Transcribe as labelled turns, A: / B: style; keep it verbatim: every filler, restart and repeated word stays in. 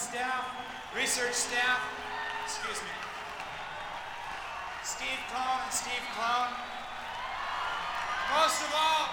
A: staff, research staff, excuse me, Steve Clone and Steve Clone. Most of all,